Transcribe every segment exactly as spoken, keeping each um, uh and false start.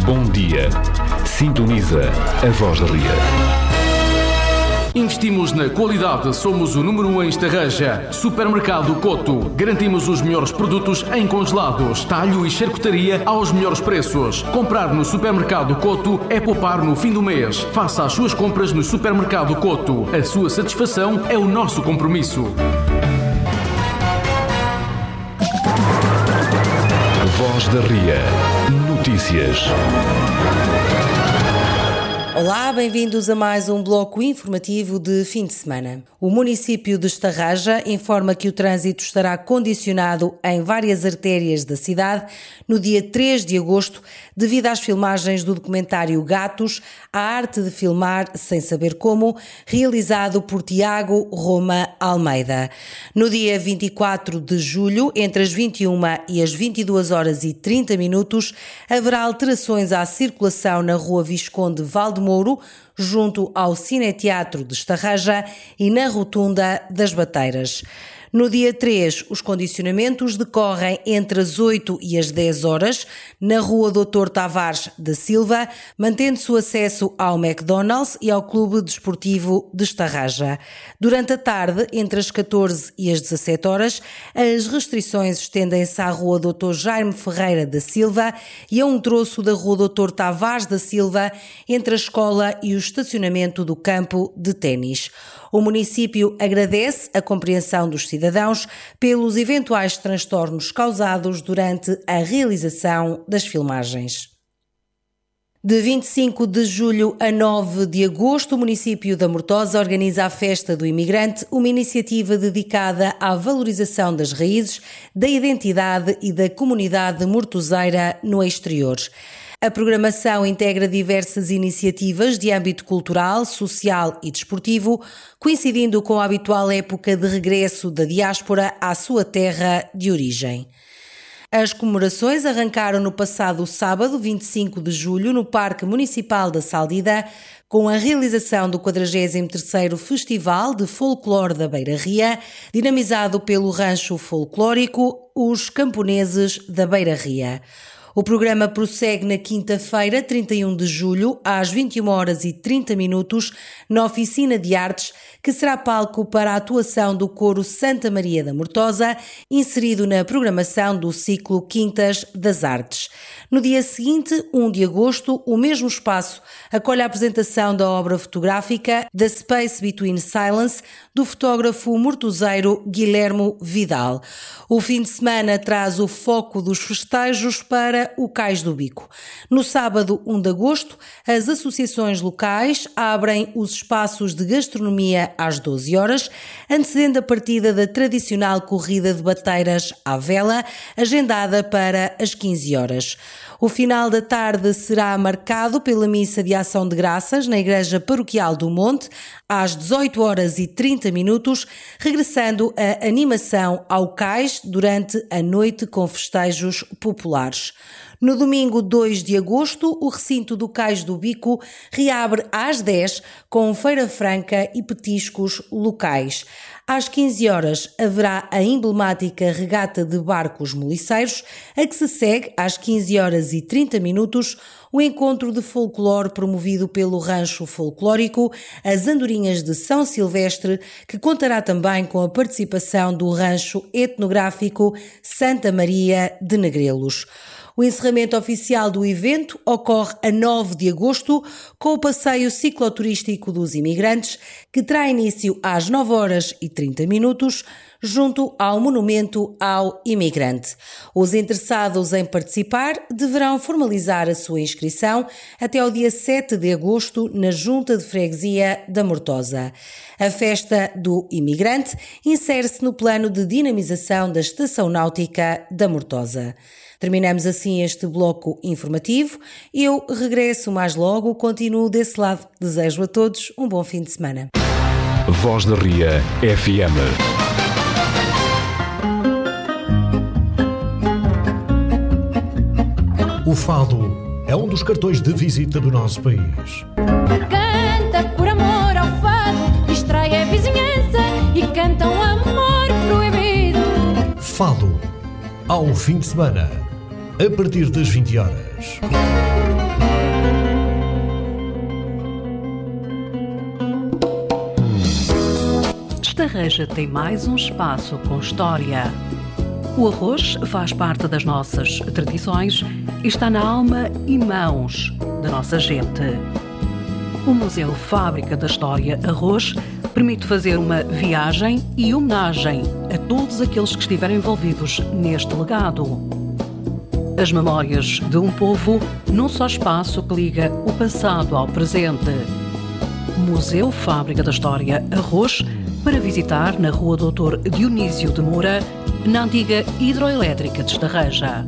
Bom dia. Sintoniza a Voz da Ria. Investimos na qualidade, somos o número um em Estarreja. Supermercado Coto. Garantimos os melhores produtos em congelados, talho e charcutaria aos melhores preços. Comprar no Supermercado Coto é poupar no fim do mês. Faça as suas compras no Supermercado Coto. A sua satisfação é o nosso compromisso. Voz da Ria. Notícias. Olá, bem-vindos a mais um bloco informativo de fim de semana. O município de Estarreja informa que o trânsito estará condicionado em várias artérias da cidade no dia três de agosto, devido às filmagens do documentário Gatos, a arte de filmar sem saber como, realizado por Tiago Roma Almeida. No dia vinte e quatro de julho, entre as vinte e uma e as vinte e duas horas e trinta minutos, haverá alterações à circulação na Rua Visconde Valdemouro, junto ao Cineteatro de Estarreja e na Rotunda das Bateiras. No dia três, os condicionamentos decorrem entre as oito e as dez horas, na Rua doutor Tavares da Silva, mantendo-se o acesso ao McDonald's e ao Clube Desportivo de Estarreja. Durante a tarde, entre as catorze e as dezassete horas, as restrições estendem-se à Rua doutor Jaime Ferreira da Silva e a um troço da Rua doutor Tavares da Silva, entre a escola e o estacionamento do campo de ténis. O município agradece a compreensão dos cidadãos pelos eventuais transtornos causados durante a realização das filmagens. De vinte e cinco de julho a nove de agosto, o município da Mortosa organiza a Festa do Imigrante, uma iniciativa dedicada à valorização das raízes, da identidade e da comunidade mortoseira no exterior. A programação integra diversas iniciativas de âmbito cultural, social e desportivo, coincidindo com a habitual época de regresso da diáspora à sua terra de origem. As comemorações arrancaram no passado sábado, vinte e cinco de julho, no Parque Municipal da Saldida, com a realização do quadragésimo terceiro Festival de Folclore da Beira Ria, dinamizado pelo Rancho Folclórico Os Camponeses da Beira Ria. O programa prossegue na quinta-feira, trinta e um de julho, às vinte e uma horas e trinta minutos, na Oficina de Artes, que será palco para a atuação do Coro Santa Maria da Mortosa, inserido na programação do ciclo Quintas das Artes. No dia seguinte, um de agosto, o mesmo espaço acolhe a apresentação da obra fotográfica The Space Between Silence, do fotógrafo mortoseiro Guilhermo Vidal. O fim de semana traz o foco dos festejos para o Cais do Bico. No sábado, um de agosto, as associações locais abrem os espaços de gastronomia às doze horas, antecedendo a partida da tradicional corrida de bateiras à vela, agendada para as quinze horas. O final da tarde será marcado pela missa de ação de graças na Igreja Paroquial do Monte, às dezoito horas e trinta minutos, regressando a animação ao cais durante a noite com festejos populares. No domingo dois de agosto, o recinto do Cais do Bico reabre às dez com feira franca e petiscos locais. Às quinze horas haverá a emblemática regata de barcos moliceiros, a que se segue às quinze horas e trinta minutos o encontro de folclore promovido pelo Rancho Folclórico As Andorinhas de São Silvestre, que contará também com a participação do Rancho Etnográfico Santa Maria de Negrelos. O encerramento oficial do evento ocorre a nove de agosto com o passeio cicloturístico dos imigrantes, que terá início às nove horas e trinta minutos, junto ao Monumento ao Imigrante. Os interessados em participar deverão formalizar a sua inscrição até ao dia sete de agosto na Junta de Freguesia da Mortosa. A Festa do Imigrante insere-se no plano de dinamização da Estação Náutica da Mortosa. Terminamos assim este bloco informativo. Eu regresso mais logo, continuo desse lado. Desejo a todos um bom fim de semana. Voz da Ria F M. O fado é um dos cartões de visita do nosso país. Canta por amor ao fado, distrai a vizinhança e canta um amor proibido. Fado, ao fim de semana, a partir das vinte horas. Estarreja tem mais um espaço com história. O arroz faz parte das nossas tradições e está na alma e mãos da nossa gente. O Museu Fábrica da História Arroz permite fazer uma viagem e homenagem a todos aqueles que estiveram envolvidos neste legado. As memórias de um povo num só espaço que liga o passado ao presente. Museu Fábrica da História Arroz, para visitar na Rua doutor Dionísio de Moura, na antiga hidroelétrica de Estarreja.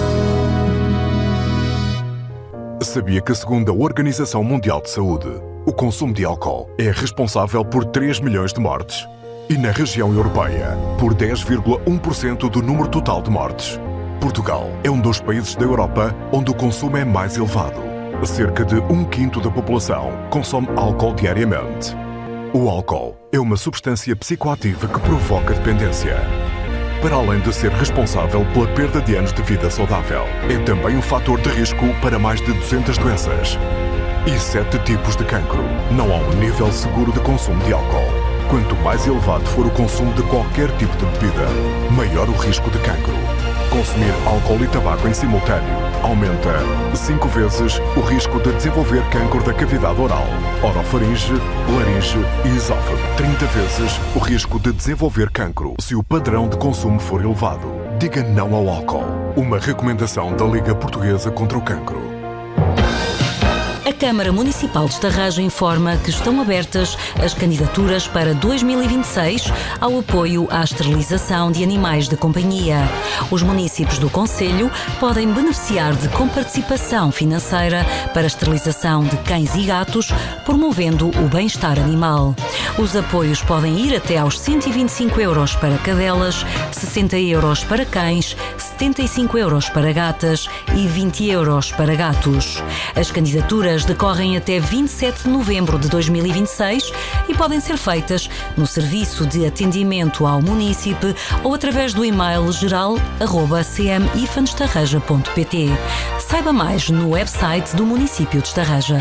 Sabia que, segundo a Organização Mundial de Saúde, o consumo de álcool é responsável por três milhões de mortes e, na região europeia, por dez vírgula um por cento do número total de mortes. Portugal é um dos países da Europa onde o consumo é mais elevado. Cerca de um quinto da população consome álcool diariamente. O álcool é uma substância psicoativa que provoca dependência. Para além de ser responsável pela perda de anos de vida saudável, é também um fator de risco para mais de duzentas doenças e sete tipos de cancro. Não há um nível seguro de consumo de álcool. Quanto mais elevado for o consumo de qualquer tipo de bebida, maior o risco de cancro. Consumir álcool e tabaco em simultâneo aumenta cinco vezes o risco de desenvolver cancro da cavidade oral, orofaringe, laringe e esófago. trinta vezes o risco de desenvolver cancro se o padrão de consumo for elevado. Diga não ao álcool. Uma recomendação da Liga Portuguesa contra o Cancro. A Câmara Municipal de Estarreja informa que estão abertas as candidaturas para dois mil e vinte e seis ao apoio à esterilização de animais de companhia. Os municípios do concelho podem beneficiar de comparticipação financeira para a esterilização de cães e gatos, promovendo o bem-estar animal. Os apoios podem ir até aos cento e vinte e cinco euros para cadelas, sessenta euros para cães, setenta e cinco euros para gatas e vinte euros para gatos. As candidaturas decorrem até vinte e sete de novembro de dois mil e vinte e seis e podem ser feitas no Serviço de Atendimento ao Munícipe ou através do e-mail geral arroba c m ifan estarreja ponto p t. Saiba mais no website do município de Estarreja.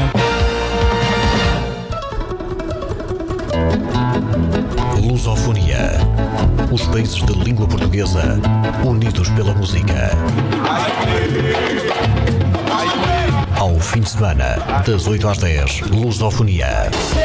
Lusofonia. Os países de língua portuguesa unidos pela música. Ao fim de semana, das oito às dez, Lusofonia.